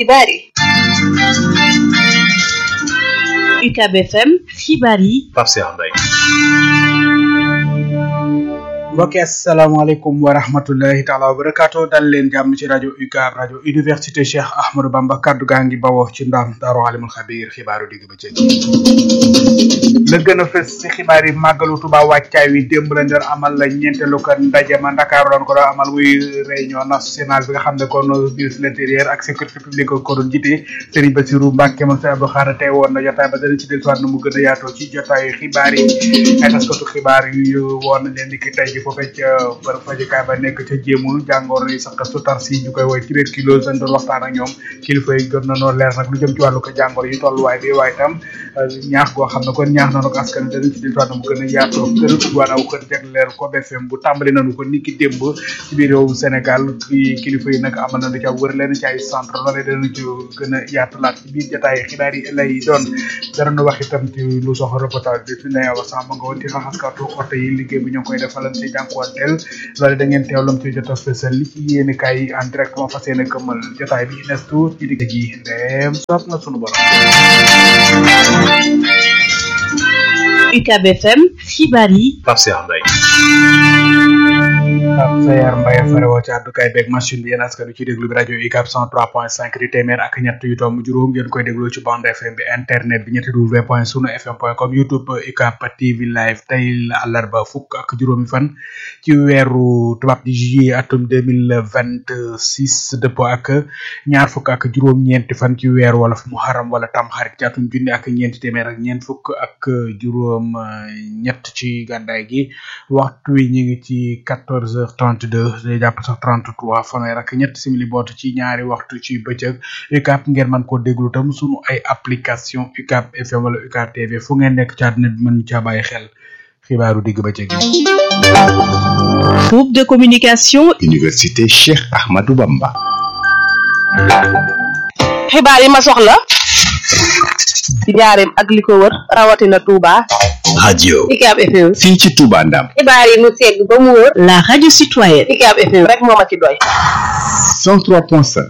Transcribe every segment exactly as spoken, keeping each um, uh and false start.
xibaar yi. U C A B F M xibaar yi. Pape Cheikh Mbaye. mbokki asalaamaaleykum wa rahmatullahi taala wa barakaatu dal leen jàmm ci rajo U C A B rajo université Cheikh Ahmadou Bamba kaddu gaa ngi bawoo ci ndam Daaru Alimul Xabiir xibaaru digg bëccëg la gën a fës ci xibaar yi màggalu Tuubaa wàccaay wi démb lañ doon amal la ñeenteelu ko ndaje ma Ndakaaru doon ko doon amal muy réunion nationale bi nga xam ne kon ministre de l'intérieur ak sécurité publique ko doon jiite Serigne Bassirou Mbacké moom Serigne Abdou Khadre tey woon na jotaay ba dana ci dellusiwaat na mu gën a yaatoo ci jotaayu xibaar yi ay taskatu xibaar yu woon nañ leen di ki tey ji foofee ca bërëb fajukaay ba nekk ca jéemul jàngoro yi sax su tar si ñu koy woy tuberculose lañ doon waxtaan ak ñoom kilifa yi jot na noo leer nag lu jëm ci wàllu ko jàngoro yi tolluwaay bi waaye tam ñaax goo xam ne kon ñaax nañu ko askan danañ ci dellusiwaat na mu gën a yaatoo gën a ubbiwaat aw kër jagleel ko B F M bu tàmbali nañu ko niki démb ci biir réewu Sénégal kilifa yi nag amal nañu ca wër leen ci ay centre loolee danañ ci gën a yaatalaat ci biir jotaay xibaar yi lay doon danañu wax itam ci lu soxla reportage bi fi ne awa samba nga woon ci raxaskatu oto yi liggéey bi ñu ngi koy defalan ci jànkuwanteel loolu da ngeen teewlam ci jot a fësal li ci yéene kaay yi en direct moo fas yéene këmmal jotaay bi nes tuut ci digg ji ndeem soob na sunu borom U C A B F M xibaar yi. Pape Cheikh Mbaye. Pape Sayar Mbaye farewoo ci àddukaay beeg machine bi yéen askan wi ci déglu bi rajo U C A B cent trois point cinq di téeméer ak ñett yu tomb juróom ngeen koy déglu ci bande F M bi internet bi ñetti w point sunu fm point com youtube U C A B T V live tey la àllarba fukk ak juróomi fan ci weeru tubaab di juillet atum deux mille vingt six dëppoo ak ñaar fukk ak juróom-ñeenti fan ci weeru wolof muharram wala tamxarit ci atum junni ak ñeenti téeméer ak ñeent fukk ak juróom ñett ci gàddaay gi waxtu wi ñu ngi ci quatorze heures trente-deux day jàpp sax trente-trois fanweer ak ñett simili boot ci ñaari waxtu ci bëccëg U C A B ngeen mën koo déglu tam sunu ay application U C A B F M wala U C A B T V fu ngeen nekk ci àdduna bi mën caa bàyyi xel xibaaru digg bëccëg yi. Groupe de communication. Université Cheikh Ahmadou Bamba. xibaar yi ma soxla ci njaareem ak li ko wër rawatina Touba. radio U C A B F M. fii ci Touba Ndam. xibaar yi mu segg ba mu wër. La radio citoyenne. U C A B F M rek moo ma ci doy. cent trois point cinq.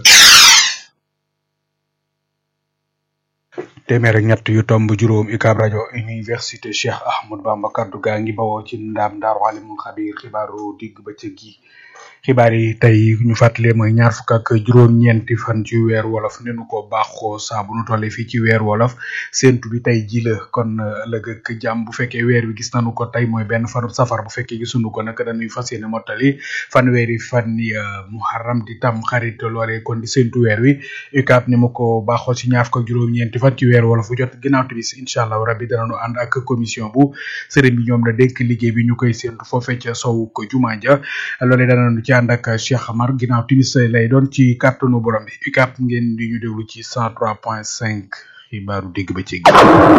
téeméer ak ñett yu tomb juróom U C A B rajo université Cheikh Ahmadou Bamba kaddu gaa ngi bawoo ci ndaam Daaru Alimul Xabiir xibaaru digg bëccëg gi xibaar yi tey ñu fàttalee mooy ñaar fukk ak juróom-ñeenti fan ci weer wolof ni nu ko baaxoo saa bu nu tollee fii ci weer wolof séntu bi tey ji la kon ëllëg ak jàmm bu fekkee weer wi gis nañu ko tey mooy benn fanu safar bu fekkee gisuñu ko nag dañuy fas yéene mottali fanweeri fan yi muharram di tam xarit loolee kon di séntu weer wi U C A B ni mu ko baaxoo ci ñaar fukk ak juróom-ñeenti fan ci weer wolof bu jot ginnaaw timis incha allah rabbi danañu ànd ak commission bu sëriñ bi ñoom la dénk liggéey bi ñu koy séntu foofee ca sowu ko jumaa ja loolee danañu ci ànd ak Cheikh Amar ginnaaw timis lay doon ci kàttanu borom bi U C A B ngeen di ñu déglu ci cent trois point cinq xibaaru digg ba ci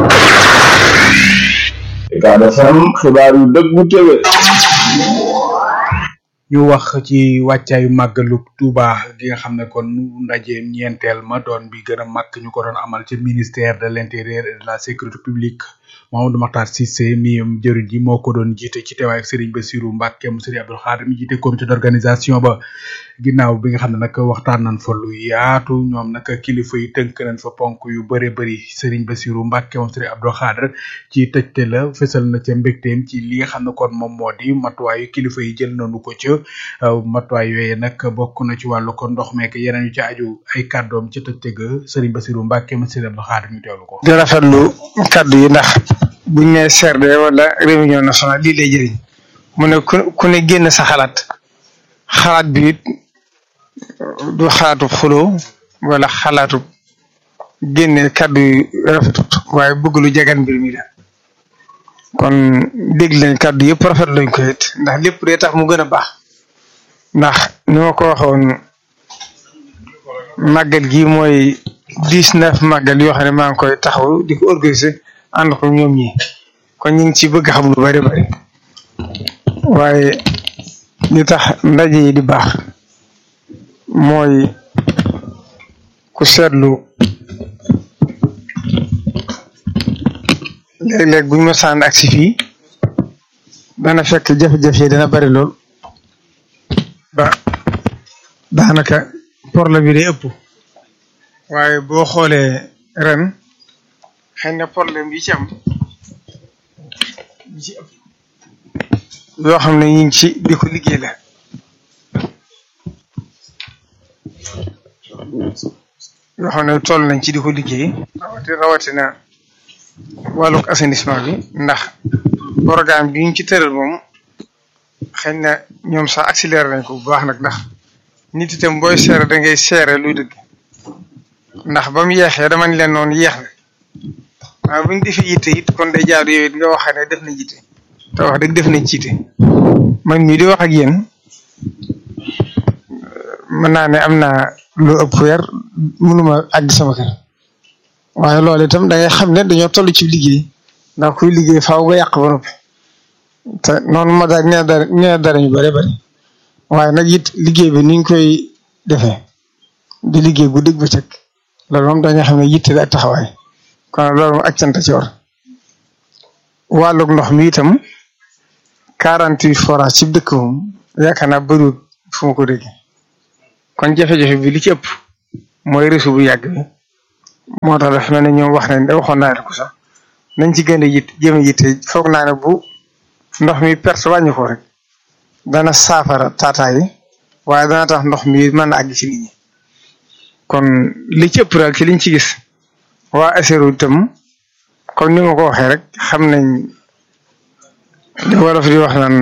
U C A B F M xibaar yu dëggu téwé ñu wax ci wàccaayu màggalu Touba gi nga xam ne kon ndajeem ñeenteel ma doon bi gën a mag ñu ko doon amal ci ministère de l'intérieur et de la sécurité publique Mamadou Makhtar Cissé mi jëriñ ji moo ko doon jiite ci teewaay ak Serigne Bassirou Mbacké mu Serigne Abdou Khadre mi jiite comité d'organisation ba ginnaaw bi nga xam ne nag waxtaan nañ fa lu yaatu ñoom nag kilifa yi tënk nañ fa ponk yu bëree bëri Serigne Bassirou Mbacké moom Serigne Abdou Khadre ci tëjte la fësal na ca mbégteem ci li nga xam ne kon moom moo di matuwaayu kilifa yi jël nañu ko ca matuwaay yooyu nag bokk na ci wàllu ko ndox meek yeneen yu ci aju ay kàddoom ci tëjte ga Serigne Bassirou Mbacké moom Serigne Abdou Khadre ñu teewlu ko. di rafetlu kàddu yi ndax buñ ne C R D wala réunion nationale lii lay jëriñ mu ne ku ku ne génn sa xalaat xalaat bi it du xalaatu xuloo wala xalaatu génne kàddu yu rafetut waaye bëgg lu jagan mbir mi la kon dégg leen kàddu yëpp rafet lañ ko it ndax lépp day tax mu gën a baax ndax ni ma ko waxoon màggal gi mooy dix-neuf màggal yoo xam ne maa ngi koy taxaw di ko organiser ànd ko ñoom ñi kon ñu ngi ci bëgg xam lu bari bari waaye li tax ndaje yi di baax mooy ku seetlu léeg-léeg buñ ma sànn ak si fii dana fekk jafe-jafe yi dana bari lool ba daanaka problème bi day ëpp waaye boo xoolee ren xëy na problème yi ci am yi ci ëpp yoo xam ne ñu ngi ci di ko liggéey la yoo xam ne toll nañ ci di ko liggéey rawati rawatina wàllug assainissement bi ndax programme bi ñu ci tëral moom xëy na ñoom sax accéléré nañ ko bu baax nag ndax nit itam booy seere da ngay seere luy dëgg ndax ba mu yeexee dama leen noonu yeex na waaye bu ñu defee yitte it kon day jaadu yow it nga wax ne def na jiite te wax dëgg def nañ jiite man mii di wax ak yéen mën naa ne am naa lu ëpp weer mënuma àgg sama kër waaye loolu itam da ngay xam ne dañoo toll ci liggéey ndax kuy liggéey faaw nga yàq ba noppi te noonu ma daal nee dara nee dara ñu bëri bëri waaye nag it liggéey bi ni ñu koy defee di liggéey bu dëgg ba cëkk loolu moom dañoo xam ne yitte ak taxawaay kon loolu moom ak cant ci war wàllug ndox mi itam quarante-huit forage ci dëkk moom yaakaar naa bëriwul fu ma ko déggee kon jafe-jafe bi li ci ëpp mooy réseau bu yàgg bi moo tax dafa mel ne ñoom wax nañ da waxoon naa ne ko sax nañ ci gën a yit jëm a yitte foog naa ne bu ndox mi perte wàññi ko rek dana saafara taataa yi waaye dana tax ndox mi mën a àgg ci nit ñi kon li ci ëpp daal ci liñ ci gis waa ASERO itam comme ni ma ko waxee rek xam nañ li wolof di wax naan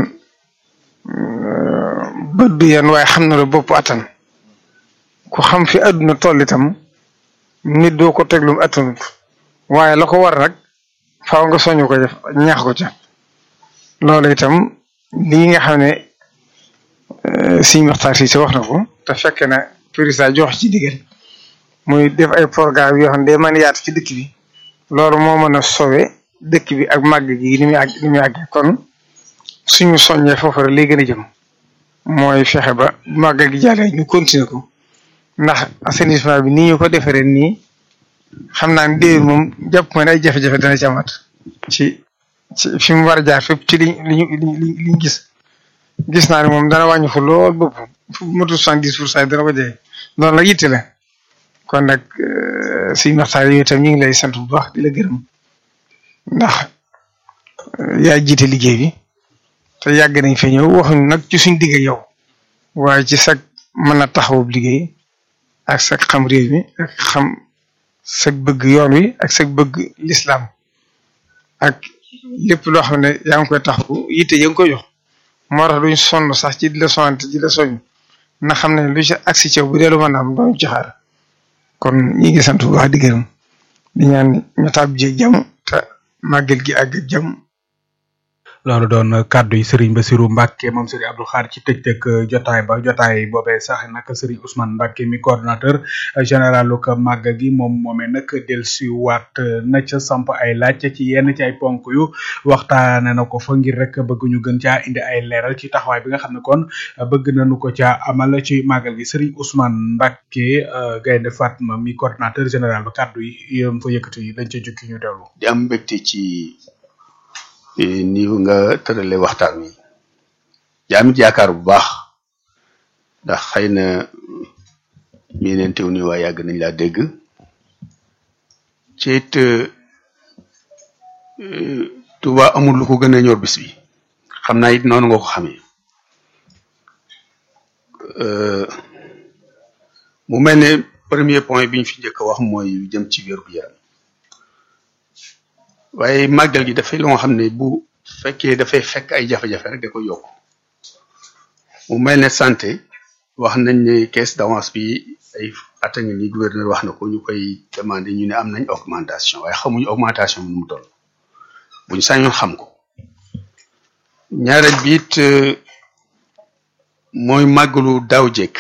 bët du yan waaye xam na la bopp attan ku xam fi àdduna toll itam nit doo ko teglum attanut waaye la ko war nag faaw nga soñu ko def ñaax ko ca loolu itam lii nga xam ne Sëñ Maxtaar Si si wax na ko te fekk na président jox ci digal muy def ay programme yoo xam ne day mën a yaatu ci dëkk bi loolu moo mën a sowe dëkk bi ak màgg gi ni muy àgg ni muy àgg kon suñu soññee foofu rek lay gën a jëm mooy fexe ba màgg gi jàllee ñu continuer ko ndax assainissement bi ni ñu ko defaree nii xam naa ne déwén moom jàpp ma ne ay jafe-jafe dana ci amaat ci ci fi mu war a jaar fépp ci li li li li ñu gis gis naa ne moom dana wàññi ko lool bopp fu motul soixante-dix pour cent dana ko jaay loolu nag yitte la kon nag Sëñ Maxtaar yooyu itam ñu ngi lay sant bu baax di la gërëm ndax yaa jiite liggéey bi te yàgg nañ fa ñëw waxuñ nag ci suñ digg ak yow waaye ci sag mën a taxawub liggéey ak sag xam réew mi ak xam sag bëgg yoon wi ak sag bëgg lislaam ak lépp loo xam ne yaa ngi koy taxawu yitte ya nga koy jox moo tax duñ sonn sax ci di la sonante ci la soñ na xam ne lu ci agsi ci bu dee lu mën a am dooñu ci xaar kon ñi ngi sant bu baax di gërëm di ñaan ñu taab ji jàmm te màggal gi àgg jàmm. loolu doon kàddu yi Serigne Bassirou Mbacke moom Serigne Abdou Khadre ci tëj-tëj jotaay ba jotaay boobee sax nag Serigne Ousmane Mbacke mi coordonnateur général ko màggal gi moom moomee nag dellusiwaat na ca samp ay laaj ci yenn ci ay ponk yu waxtaane na ko fa ngir rek bëgg ñu gën caa indi ay leeral ci taxawaay bi nga xam ne kon bëgg nañu ko caa amal ci màggal gi Serigne Ousmane Mbacke Gaynde Fatma mi coordonnateur général ba kàddu yi yëm fa yëkkati yi dañ ca jukki ñu teewlu. di am mbégte ci ni nga tërale waxtaan wi jaamit yaakaar bu baax ndax xëy na mii neen teew ni waa yàgg nañ laa dégg ci it Touba amul lu ko gën a ñor bis bi xam naa it noonu nga ko xamee mu mel ne premier point bi ñu fi njëkk a wax mooy jëm ci wér gu yaram waaye màggal gi dafay loo xam ne bu fekkee dafay fekk ay jafe-jafe rek da ko yokk mu mel ne santé wax nañ ne caisse d'avance bi ay at a ngi ni gouverneur wax na ko ñu koy demandé ñu ne am nañ augmentation waaye xamuñu augmentation bi nu mu toll buñ sañoon xam ko ñaareel bi it mooy màggalu daaw jekk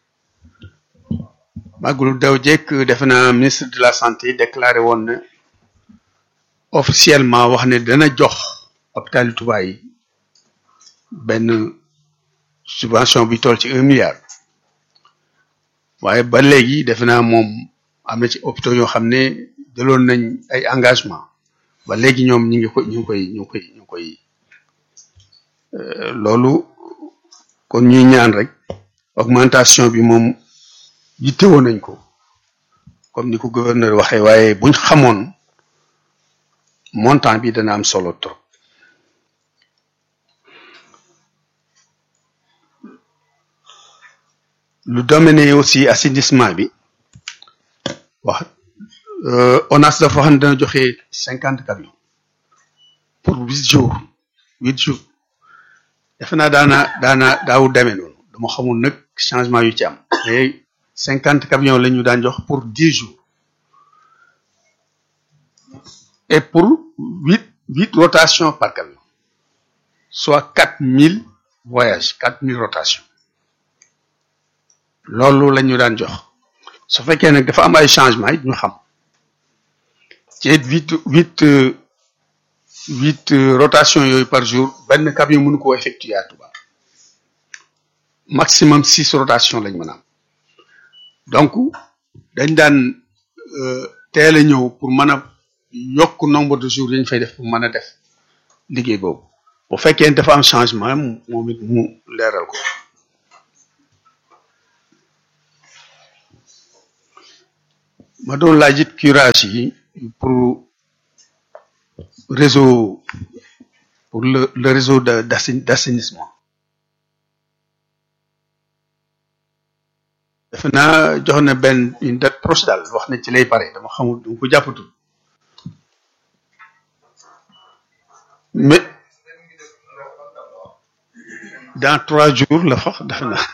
màggalu daaw jekk defe naa ministre de la santé déclaré woon na officiellement wax ne dana jox hôpital Touba yi benn subvention bi toll ci un milliard waaye ba léegi defe naa moom am na ci hôpitaux yoo xam ne jëloon nañ ay engagement ba léegi ñoom ñi ngi koy ñu ngi koy ñu ngi koy ñu ngi koy loolu kon ñuy ñaan rek augmentation bi moom yittewoo nañ ko comme ni ko gouverneur waxee waaye buñ xamoon montant bi dana am solo trop lu dominé aussi assainissement bi wax O N A S dafa wax ne dana joxe cinquante camions pour huit jours huit jours defe naa daana daana daawu demee noonu dama xamul nag changement yu ci am mais cinquante camions la ñu daan jox pour dix jours et pour huit huit rotations par camion soit quatre mille voyages quatre mille rotations loolu la ñu daan jox su fekkee nag dafa am ay changements it ñu xam ci huit huit huit rotations yooyu par jour benn camion mënu ko effectuer à Touba maximum six rotations lañ mën a am donc dañ daan teel a ñëw pour mën a yokk nombre de jours yi ñu fay def pour mën a def liggéey boobu bu fekkee dafa am changement moom it mu leeral ko ma doon laaj it curage yi pour réseau pour le le réseau de d'assainissement defe naa jox na benn une date proche daal wax na ci lay pare dama xamul dama ko jàppatul mais dans trois jours la fax defe naa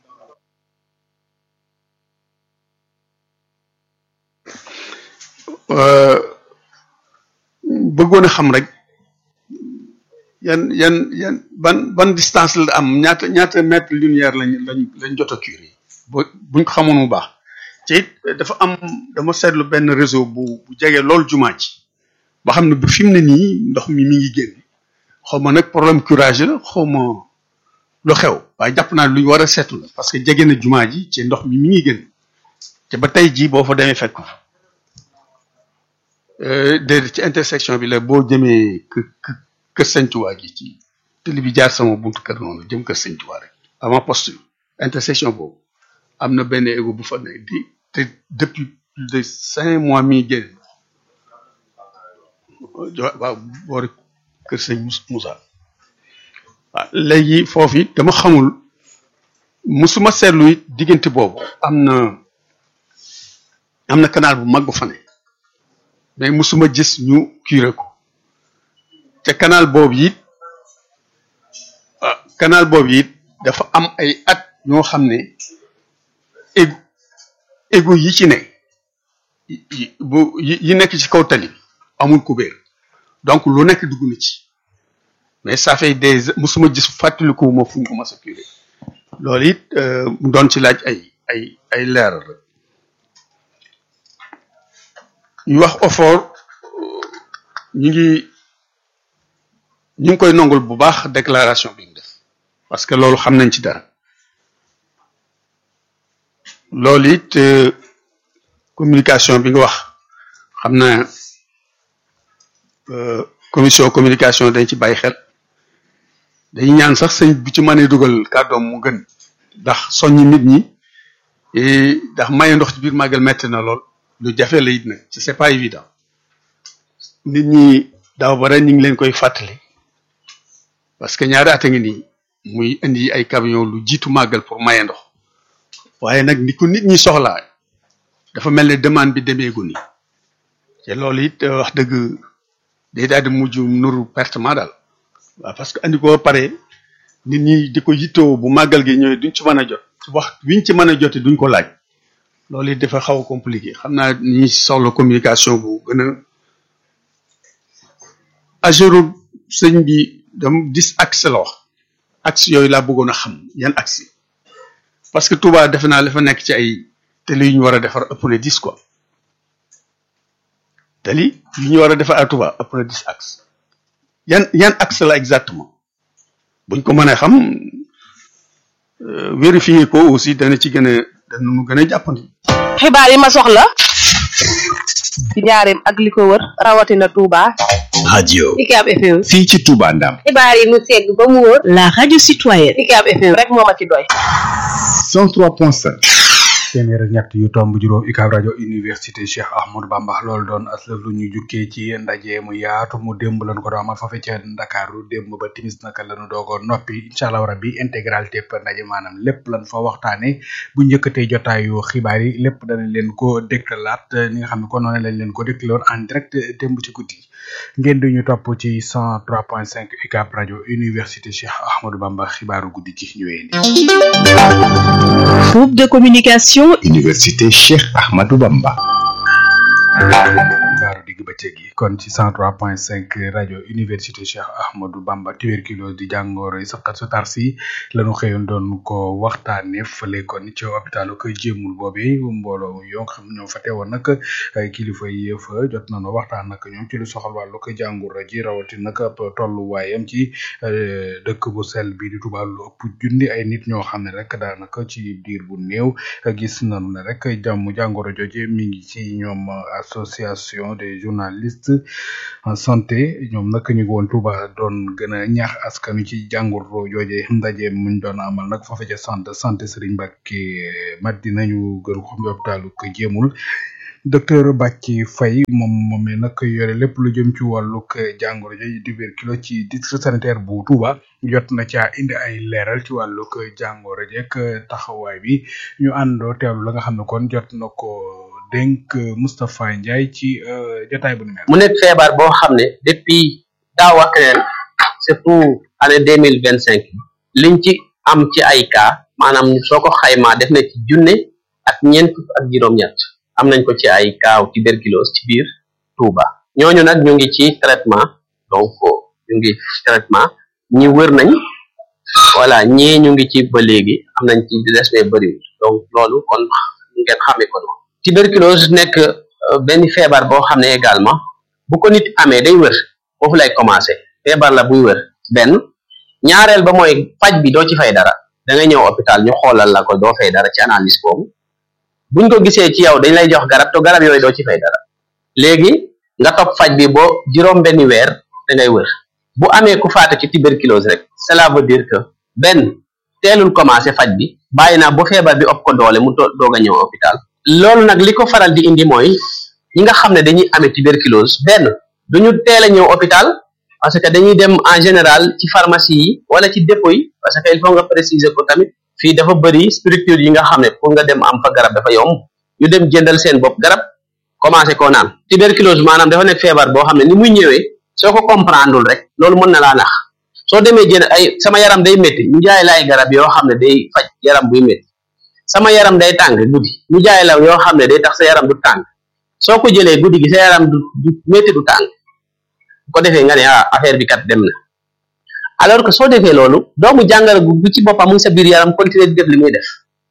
bëggoon a xam rek yan yan yan ban ban distance la am ñaata ñaata mètre linéaire lañ lañ lañ jot a curé ba buñ ko xamoon bu baax te it dafa am dama seetlu benn réseau bu bu jege loolu jumaa ji ba xam ne bu fi mu ne nii ndox mi mi ngi génn xaw ma nag problème curage la xaw ma lu xew waaye jàpp naa luñ war a seetlu la parce que jege na jumaa ji ci ndox mi mi ngi génn te ba tey jii boo fa demee fekk fa déedéet ci intersection bi la boo jëmee kë kër Sëñ Tuubaa gi ci tëli bi jaar sama buntu kër noonu jëm kër Sëñ Tuubaa rek avant poste intersection boobu am na benn égo bu fa nekk di te depuis plus de cinq mois mi génn waaw boori kër Sëñ Moussa waaw léegi foofu it dama xamul musuma seetlu it diggante boobu am na am na canal bu mag bu fa ne mais musuma gis ñu curé ko te canal boobu it canal boobu it dafa am ay at ñoo xam ne égo égo yi ci ne bu yi nekk ci kaw tali bi amul kubéer donc lu nekk dugg na ci mais ça fait des musuma gis fàttaliku ma fu ñu ko mas a curé loolu it mu doon ci laaj ay ay ay leeral rek ñu wax OFOR ñu ngi ñu ngi koy nongul bu baax déclaration bi mu def parce que loolu xam nañ ci dara loolu it communication bi nga wax xam na commission communication dañ ci bàyyi xel dañuy ñaan sax sëñ bu ci mënee dugal kàddoom mu gën ndax soññi nit ñi ndax maye ndox ci biir màggal metti na lool lu jafe la it nag ci c'est pas évident nit ñi daaw ba ren ñu ngi leen koy fàttali parce que ñaari at a ngi nii muy indi ay camion lu jiitu màggal pour maye ndox waaye nag ni ko nit ñi soxlaa dafa mel ne demande bi demeegu nii te loolu it wax dëgg day daal di mujj nuru pertement daal waaw parce que andi ko pare nit ñi di ko yittoo bu màggal gi ñëwee duñ ci mën a jot wax wiñ ci mën a jote duñ ko laaj loolu it dafa xaw a compliqué xam naa ñi soxla communication bu gën a agéro sëñ bi dam dix axe la wax axe yooyu laa bëggoon a xam yan axe parce que Touba defe naa la fa nekk ci ay tali yu ñu war a defar ëpp na dix quoi tali yu ñu war a defar à Touba ëpp na dix axe yan yan axe la exactement buñ ko mënee xam vérifier ko aussi dana ci gën a dana nu gën a jàppandi. xibaar yi ma soxla ci njaareem ak li ko wër rawatina Touba. radio Ucab F M fii ci Touba Ndam. xibaar yi mu segg ba mu wóor. la radio citoyenne. Ucab F M rek moo ma ci doy. cent trois point cinq. téeméer ak ñett yu tomb juróom U C A B rajo université Cheikh Ahmadou Bamba loolu doon aslëf lu ñu jukkee ci ndaje mu yaatu mu démb lañ ko doon amal foofe ca Ndakaaru démb ba timis naka lañu doogo noppi incha allah rabbi intégralité ndaje maanaam lépp lañ fa waxtaane bu njëkkatee jotaayu xibaar yi lépp danañ leen ko dégtalaat ni nga xam ne kon noonu lañ leen ko dégtaloon en direct démb ci guddi ngeen di ñu topp ci cent trois point cinq U C A B rajo université Cheikh Ahmadou Bamba xibaaru guddi gi ñu wéyandi. Groupe de communication Université Cheikh Ahmadou Bamba. xibaaru digg bëccëg yi kon ci cent trois point cinq rajo université Cheikh Ahmadou Bamba tuberculose di jàngoro yi saxkat su tar si lañu xëyoon doon ko waxtaane fële kon ci hôpitalu ko jéemul boobee mbooloo yoo xam ñoo fa teewoon nag ay kilifa yi fa jot nañu waxtaan nag ñoom ci lu soxal wàllu ko jàngoro ji rawati nag ab tolluwaayam ci dëkk bu sell bi di Touba lu ëpp junni ay nit ñoo xam ne rek daanaka ci diir bu néew gis nañu ne rek jàmm jàngoro jooje mi ngi ci ñoom association des journalistes en santé ñoom nag ñu ngi woon Touba doon gën a ñaax askan wi ci jàngoro jooje ndaje muñ doon amal nag foofu ca centre santé Serigne Mbacké Madina ñu gën ko xam hôpitalu ko jéemul docteur Bàcci Faye moom moomee nag yore lépp lu jëm ci wàllug jàngoro ji tuberculose ci district sanitaire bu Touba jot na caa indi ay leeral ci wàllug jàngoro jeeg taxawaay bi ñu àndoo teewlu la nga xam ne kon jot na ko dénk Moustapha Ndiaye ci jotaay bu ni mel. mu nekk feebar boo xam ne depuis daaw ak ren surtout année deux mille vingt cinq liñ ci am ci ay cas maanaam soo ko xaymaa def na ci junne ak ñeent ak juróom-ñett am nañ ko ci ay cas tuberculose ci biir Touba ñooñu nag ñu ngi ci traitement donc ñu ngi traitement ñi wër nañ voilà ñii ñu ngi ci ba léegi am nañ ci des mais bëriwul donc loolu kon ngeen xamee ko noonu. tuberculose nekk benn feebar boo xam ne également bu ko nit amee day wër foofu lay commencé feebar la buy wër benn ñaareel ba mooy faj bi doo ci fay dara da ngay ñëw hôpital ñu xoolal la ko doo fay dara ci analyse boobu buñ ko gisee ci yow dañ lay jox garab te garab yooyu doo ci fay dara léegi nga topp faj bi boo juróom benni weer da ngay wër bu amee ku faatu ci tuberculose rek cela veut dire que benn teelul commencé faj bi bàyyi naa ba feebar bi ëpp ko doole mu doog a ñëw hôpital loolu nag li ko faral di indi mooy ñi nga xam ne dañuy amee tuberculose benn duñu teel a ñëw hôpital parce que dañuy dem en général ci pharmacie yi wala ci dépôt yi parce que il faut nga préciser ko tamit fii dafa bëri structure yi nga xam ne pour nga dem am fa garab dafa yomb ñu dem jëndal seen bopp garab commencé koo naan tuberculose maanaam dafa nekk feebar boo xam ne ni muy ñëwee soo ko comprendreul rek loolu mën na laa nax soo demee jënd ay sama yaram day métti ñu jaay la ay garab yoo xam ne day faj yaram buy métti sama yaram day tàng guddi ñu jaay la yoo xam ne day tax sa yaram du tàng soo ko jëlee guddi gi sa yaram du du métti du tàng bu ko defee nga ne ah affaire bi kat dem na alors que soo defee loolu doomu jàngoro gu ci boppam mu ngi sa biir yaram continuer di def li muy def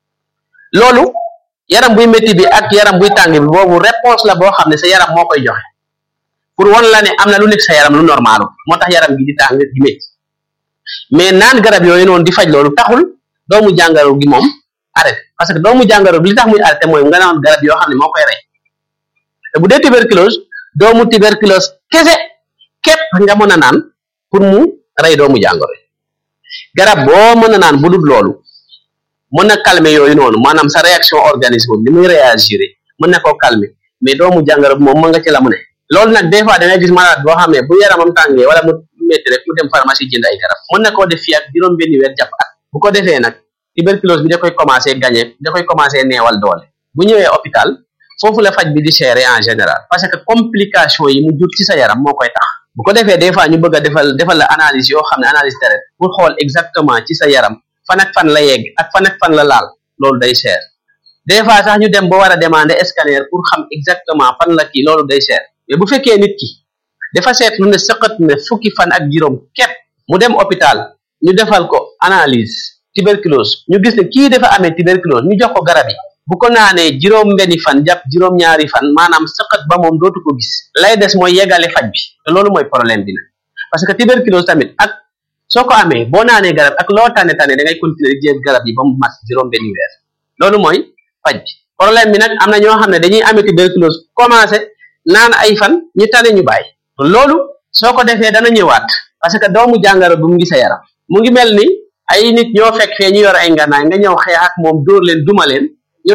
loolu yaram buy métti bi ak yaram buy tàng bi boobu réponse la boo xam ne sa yaram moo koy joxe pour wan la ne am na lu nekk sa yaram lu normal moo tax yaram gi di tàng di métti mais naan garab yooyu noonu di faj loolu taxul doomu jàngoro gi moom arrêté parce que doomu jàngoro li tax muy arrêté mooy nga naan garab yoo xam ne moo koy rey te bu dee tuberculose doomu tuberculose kese képp nga mën a naan pour mu rey doomu jàngoro garab boo mën a naan bu dul loolu mën na calmer yooyu noonu maanaam sa réaction organisme bi ni muy réagir mën na koo calmer mais doomu jàngoro bi moom mën nga ci la mu ne loolu nag des fois da ngay gis malade boo xam ne bu yaramam tàngee wala mu métti rek mu dem pharmacie jënd ay garab mën na koo def fii ak juróom benni weer jàpp at bu ko defee nag tuberculose bi da koy commencé gagné da koy commencé neewal doole bu ñëwee hôpital foofu la faj bi di cher en général parce que complication yi mu jur ci sa yaram moo koy tax bu ko defee des fois ñu bëgg a defal defal la analyse yoo xam ne analyse terrestre pour xool exactement ci sa yaram fan ak fan la yegg ak fan ak fan la laal loolu day cher des fois sax ñu dem ba war a demander scanner pour xam exactement fan la kii loolu day cher mais bu fekkee nit ki dafa seetlu ne sëqat ne fukki fan ak juróom képp mu dem hôpital ñu defal ko analyse tuberculose ñu gis ne kii dafa amee tuberculose ñu jox ko garab yi bu ko naanee juróom benni fan jàpp juróom ñaari fan maanaam sëqat ba moom dootu ko gis lay des mooy yeggale faj bi te loolu mooy problème bi nag parce que tuberculose tamit ak soo ko amee boo naanee garab ak loo tane tane da ngay continuer di jël garab yi ba mu mat juróom benni weer loolu mooy faj bi problème bi nag am na ñoo xam ne dañuy amee tuberculose commencé naan ay fan ñu tane ñu bàyyi loolu soo ko defee dana ñëwaat parce que doomu jàngoro bu mu ngi sa yaram mu ngi mel ni ay nit ñoo fekk fee ñu yor ay nganaay nga ñëw xeex ak moom dóor leen duma leen ñu daw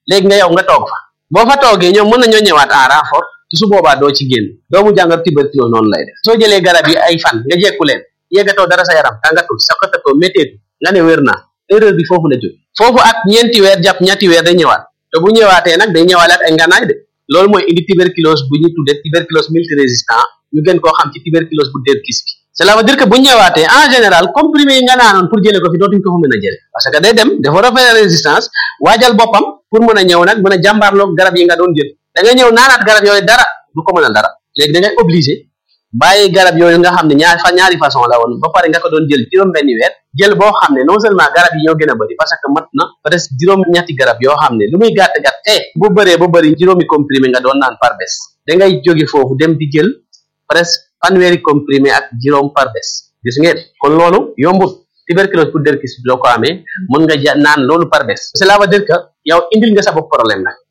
léegi nga yow nga toog fa boo fa toogee ñoom mën nañoo ñëwaat en renfort te su boobaa doo ci génn doomu jàngat tuberculose noonu lay def soo jëlee garab yi ay fan nga jekku leen yeggatoo dara sa yaram tàngatul saqatatoo métteetu nga ne wér naa erreur bi foofu la jóg foofu ak ñeenti weer jàpp ñetti weer day ñëwaat te bu ñëwaatee nag day ñëwaale ak ay nganaay de loolu mooy indi tuberculose bu ñu tuddee tuberculose multirésistant ñu gën koo xam ci tuberculose bu derkis bi cela veut dire que bu ñëwaatee en général comprimé yi nga naanoon pour jëlee ko fi dootuñ ko fa mën a jële parce que day dem dafa refaire résistance waajal boppam pour mën a ñëw nag mën a jàmbaarloog garab yi nga doon jël da nga ñëw naanaat garab yooyu dara du ko mën a dara léegi da ngay obligé bàyyi garab yooyu nga xam ne ñaari fa ñaari façon la woon ba pare nga ko doon jël juróom benni weer jël boo xam ne non seulement garab yi ñoo gën a bëri parce que mat na presque juróom ñetti garab yoo xam ne lu muy gàtt gàtt te bu bëree ba bëri juróomi comprimé nga doon naan par bés da ngay jóge foofu dem di jël presque fanweeri comprimé ak juróom par bés gis ngeen kon loolu yombut tuberculose pour derkis bi loo ko amee mën nga ja naan loolu par bés cela veut dire que yow indil nga sa bopp problème nag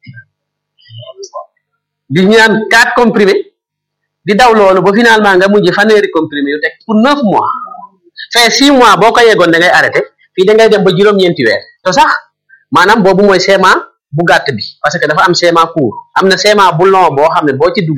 di ñaan quatre comprimé di daw loolu ba finalement nga mujj fanweeri comprimé yu teg pour neuf mois fait six mois boo ko yeggoon da ngay arrêté fii da ngay dem ba juróom-ñeenti weer te sax maanaam boobu mooy schéma bu gàtt bi parce que dafa am schéma court am na schéma bu long boo xam ne boo ci dugg